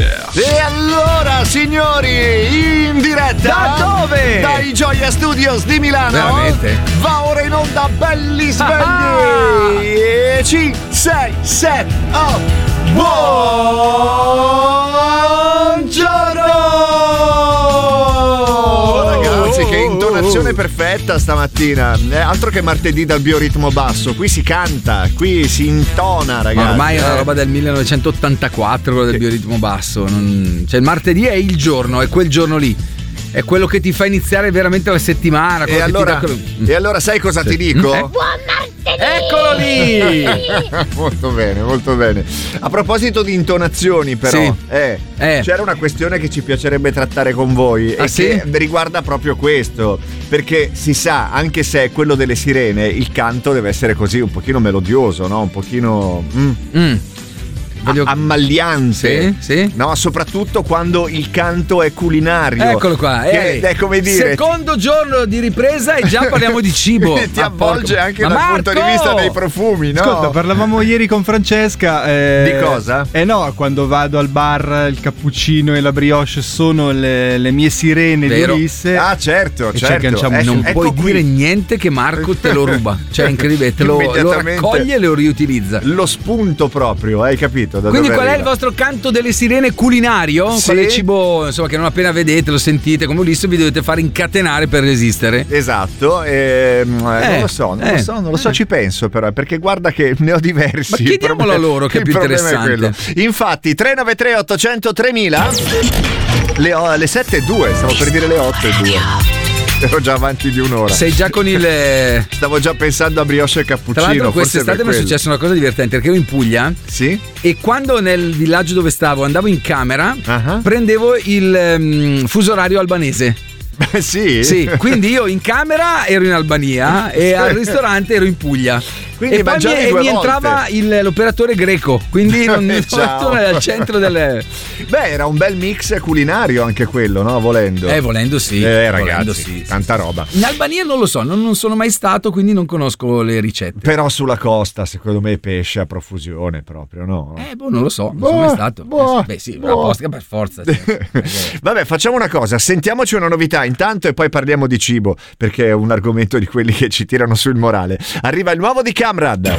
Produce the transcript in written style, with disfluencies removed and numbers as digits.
E allora, signori, in diretta da dove? Dai Gioia Studios di Milano. Veramente? Va ora in onda belli svegli. 5, 6, 7, 8. Buongiorno! Ragazzi, che intonazione perfetta stamattina. Altro che martedì dal bioritmo basso. Qui si canta, qui si intona, ragazzi. Ma ormai è una roba del 1984 quello del bioritmo basso. Cioè il martedì è il giorno, è quel giorno lì. È quello che ti fa iniziare veramente la settimana. E allora sai cosa ti dico? Buon martedì! Eccolo lì! Molto bene, molto bene. A proposito di intonazioni, però, sì. C'era una questione che ci piacerebbe trattare con voi e che riguarda proprio questo. Perché si sa, anche se è quello delle sirene, il canto deve essere così un pochino melodioso, no? Un pochino ammagliante, sì. No, soprattutto quando il canto è culinario. Eccolo qua, che è come dire, secondo giorno di ripresa e già parliamo di cibo. Ti avvolge anche dal punto di vista dei profumi, no? Ascolta, parlavamo ieri con Francesca di cosa? No, quando vado al bar il cappuccino e la brioche sono le mie sirene di Ulisse. Ah, certo. Non puoi dire niente che Marco te lo ruba. Cioè, è incredibile, te lo raccoglie e lo riutilizza. Lo spunto proprio, hai capito? Quindi qual è il vostro canto delle sirene culinario? Sì. Qual è il cibo, insomma, che non appena vedete, lo sentite come Ulisse, vi dovete fare incatenare per resistere? Esatto, non lo so, ci penso però, perché guarda che ne ho diversi. Ma chiediamolo a loro che è più interessante. Infatti 393 800 3000 le 7:02, stavo per dire le 8:02. Ero già avanti di un'ora. Sei già con il... Stavo già pensando a brioche e cappuccino. Tra l'altro quest'estate mi è successa una cosa divertente, perché ero in Puglia. Sì. E quando nel villaggio dove stavo andavo in camera, prendevo il fuso orario albanese. Sì, quindi io in camera ero in Albania e al ristorante ero in Puglia. Quindi e poi mi entrava l'operatore greco, quindi non al centro delle... Beh, era un bel mix culinario anche quello, no? Volendo sì. Ragazzi, tanta roba. In Albania non lo so, non sono mai stato, quindi non conosco le ricette. Però sulla costa secondo me pesce a profusione proprio, no? Non lo so, non sono mai stato. Sì, una posca per forza. Vabbè, facciamo una cosa, sentiamoci una novità intanto e poi parliamo di cibo, perché è un argomento di quelli che ci tirano sul morale. Arriva il nuovo di Camrad.